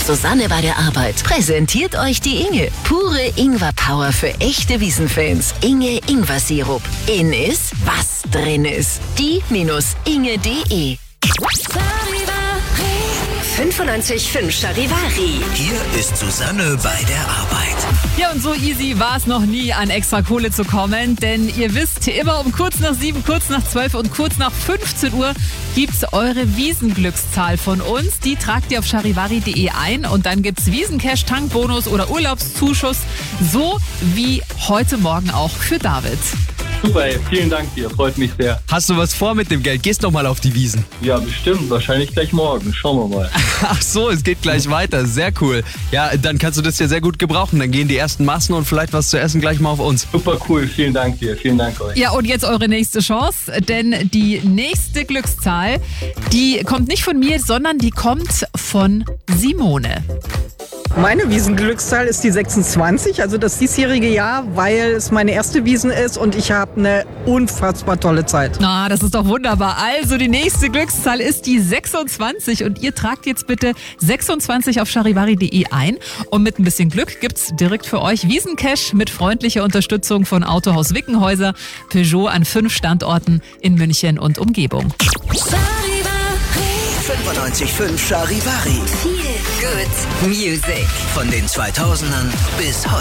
Susanne bei der Arbeit präsentiert euch die Inge. Pure Ingwer-Power für echte Wiesenfans. Inge Ingwer-Sirup. In ist, was drin ist. Die-inge.de 95.5 Charivari. Hier ist Susanne bei der Arbeit. Ja, und so easy war es noch nie, an extra Kohle zu kommen, denn ihr wisst, immer um kurz nach 7, kurz nach 12 und kurz nach 15 Uhr gibt's eure Wiesenglückszahl von uns. Die tragt ihr auf charivari.de ein und dann gibt's Wiesencash, Tankbonus oder Urlaubszuschuss, so wie heute Morgen auch für David. Super, ey. Vielen Dank dir, freut mich sehr. Hast du was vor mit dem Geld? Gehst noch mal auf die Wiesen. Ja, bestimmt, wahrscheinlich gleich morgen. Schauen wir mal. Ach so, es geht gleich weiter. Sehr cool. Ja, dann kannst du das ja sehr gut gebrauchen. Dann gehen die ersten Massen und vielleicht was zu essen gleich mal auf uns. Super cool, vielen Dank dir, vielen Dank euch. Ja, und jetzt eure nächste Chance, denn die nächste Glückszahl, die kommt nicht von mir, sondern die kommt von Simone. Meine Wiesenglückszahl ist die 26, also das diesjährige Jahr, weil es meine erste Wiesen ist und ich habe eine unfassbar tolle Zeit. Na, das ist doch wunderbar. Also die nächste Glückszahl ist die 26 und ihr tragt jetzt bitte 26 auf charivari.de ein und mit ein bisschen Glück gibt's direkt für euch Wiesencash mit freundlicher Unterstützung von Autohaus Wickenhäuser, Peugeot an 5 Standorten in München und Umgebung. 95.5 Charivari. Feel good music. Von den 2000ern bis heute.